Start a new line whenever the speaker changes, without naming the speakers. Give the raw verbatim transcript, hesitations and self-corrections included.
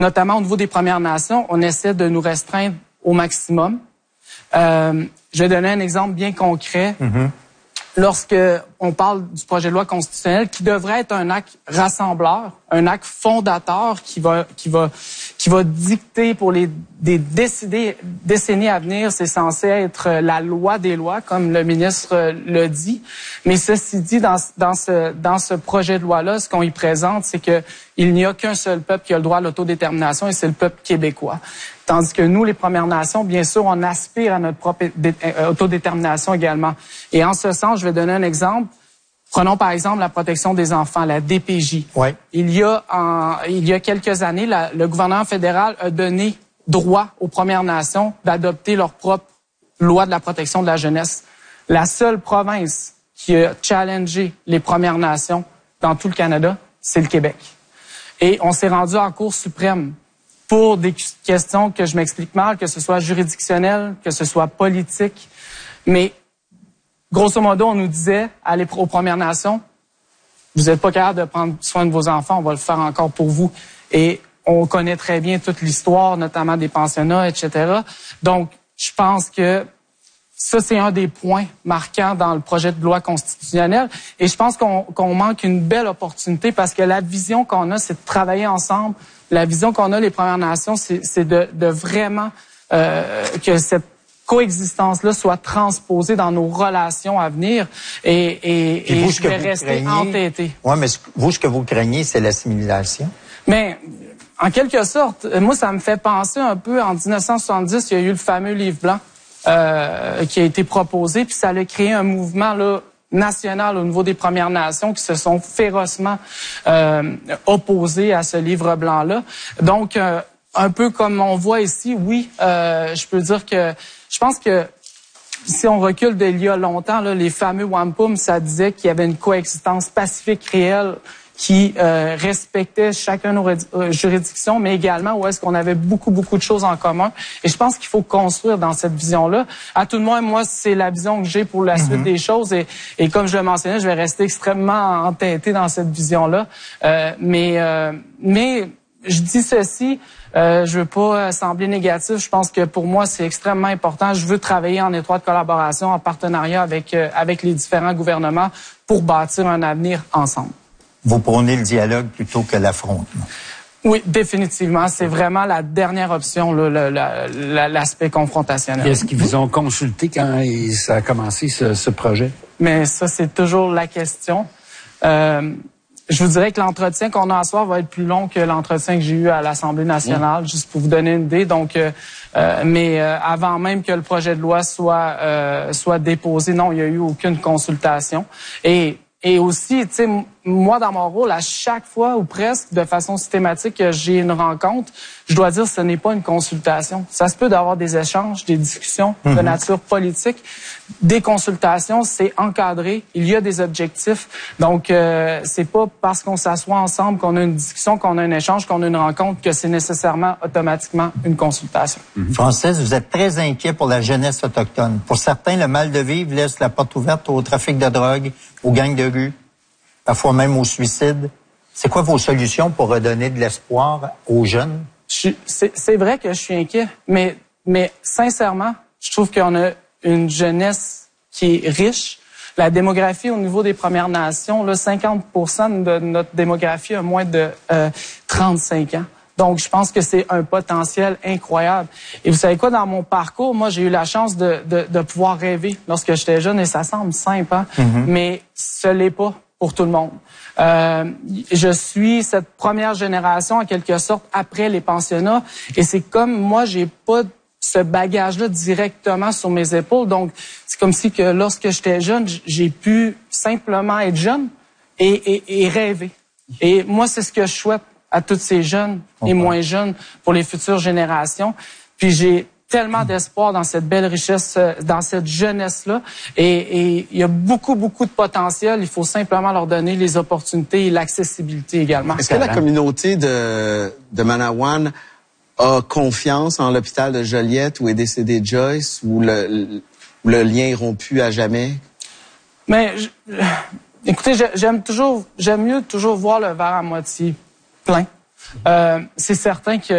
notamment au niveau des Premières Nations, on essaie de nous restreindre au maximum. Euh, je vais donner un exemple bien concret. Mm-hmm. Lorsque on parle du projet de loi constitutionnelle qui devrait être un acte rassembleur, un acte fondateur qui va qui va qui va dicter pour les des décider, décennies à venir, c'est censé être la loi des lois comme le ministre le dit. Mais ceci dit, dans dans ce dans ce projet de loi là, ce qu'on y présente, c'est que il n'y a qu'un seul peuple qui a le droit à l'autodétermination et c'est le peuple québécois. Tandis que nous, les Premières Nations, bien sûr, on aspire à notre propre autodétermination également. Et en ce sens, je vais donner un exemple. Prenons par exemple la protection des enfants, la D P J.
Ouais.
Il y a en, il y a quelques années, la, le gouvernement fédéral a donné droit aux Premières Nations d'adopter leur propre loi de la protection de la jeunesse. La seule province qui a challengé les Premières Nations dans tout le Canada, c'est le Québec. Et on s'est rendu en Cour suprême pour des questions que je m'explique mal, que ce soit juridictionnel, que ce soit politique. Mais grosso modo, on nous disait, allez aux Premières Nations, vous n'êtes pas capable de prendre soin de vos enfants, on va le faire encore pour vous. Et on connaît très bien toute l'histoire, notamment des pensionnats, et cetera. Donc, je pense que ça, c'est un des points marquants dans le projet de loi constitutionnelle. Et je pense qu'on qu'on manque une belle opportunité parce que la vision qu'on a, c'est de travailler ensemble. La vision qu'on a, les Premières Nations, c'est de, de vraiment euh, que cette coexistence-là soit transposée dans nos relations à venir. Et, et, et, et je vais rester entêté.
Oui, mais vous, ce que vous craignez, c'est l'assimilation.
Mais en quelque sorte, moi, ça me fait penser un peu, en dix-neuf cent soixante-dix, il y a eu le fameux livre blanc. Euh, qui a été proposé, puis ça a créé un mouvement là national au niveau des Premières Nations qui se sont férocement euh, opposés à ce livre blanc-là. Donc, euh, un peu comme on voit ici, oui, euh, je peux dire que je pense que si on recule d'il y a longtemps, là, les fameux wampum, ça disait qu'il y avait une coexistence pacifique réelle qui euh, respectait chacun nos euh, juridictions, mais également où est-ce qu'on avait beaucoup, beaucoup de choses en commun. Et je pense qu'il faut construire dans cette vision-là. À tout le moins, moi, c'est la vision que j'ai pour la suite mm-hmm. des choses. Et, et comme je le mentionnais, je vais rester extrêmement entêté dans cette vision-là. Euh, mais, euh, mais je dis ceci, euh, je veux pas sembler négatif. Je pense que pour moi, c'est extrêmement important. Je veux travailler en étroite collaboration, en partenariat avec, euh, avec les différents gouvernements pour bâtir un avenir ensemble.
Vous prônez le dialogue plutôt que l'affrontement.
Oui, définitivement. C'est vraiment la dernière option, l'aspect confrontationnel.
Est-ce qu'ils vous ont consulté quand ça a commencé, ce, ce projet?
Mais ça, c'est toujours la question. Euh, je vous dirais que l'entretien qu'on a à soir va être plus long que l'entretien que j'ai eu à l'Assemblée nationale, mmh. juste pour vous donner une idée. Donc, euh, euh, mais euh, avant même que le projet de loi soit, euh, soit déposé, non, il n'y a eu aucune consultation. Et Et aussi, tu sais, moi, dans mon rôle, à chaque fois ou presque, de façon systématique, que j'ai une rencontre, je dois dire que ce n'est pas une consultation. Ça se peut d'avoir des échanges, des discussions mm-hmm. de nature politique. Des consultations, c'est encadré. Il y a des objectifs. Donc, euh, c'est pas parce qu'on s'assoit ensemble, qu'on a une discussion, qu'on a un échange, qu'on a une rencontre, que c'est nécessairement automatiquement une consultation.
Mm-hmm. Francis, vous êtes très inquiet pour la jeunesse autochtone. Pour certains, le mal de vivre laisse la porte ouverte au trafic de drogue, aux gangs de rue, parfois même au suicide. C'est quoi vos solutions pour redonner de l'espoir aux jeunes?
C'est vrai que je suis inquiet, mais, mais sincèrement, je trouve qu'on a une jeunesse qui est riche. La démographie au niveau des Premières Nations, là, cinquante pour cent de notre démographie a moins de euh, trente-cinq ans. Donc, je pense que c'est un potentiel incroyable. Et vous savez quoi, dans mon parcours, moi, j'ai eu la chance de, de, de pouvoir rêver lorsque j'étais jeune, et ça semble simple, hein? Mm-hmm. Mais ce n'est pas pour tout le monde. Euh, je suis cette première génération, en quelque sorte, après les pensionnats, et c'est comme moi, j'ai pas ce bagage-là directement sur mes épaules. Donc, c'est comme si que lorsque j'étais jeune, j'ai pu simplement être jeune et, et, et rêver. Et moi, c'est ce que je souhaite à tous ces jeunes et moins jeunes pour les futures générations. Puis j'ai tellement d'espoir dans cette belle richesse, dans cette jeunesse-là. Et il y a beaucoup, beaucoup de potentiel. Il faut simplement leur donner les opportunités et l'accessibilité également.
Est-ce que la communauté de, de Manawan a confiance en l'hôpital de Joliette où est décédé Joyce, où le, où le lien est rompu à jamais?
Mais, je, écoutez, j'aime toujours, j'aime mieux toujours voir le verre à moitié plein. Euh, c'est certain que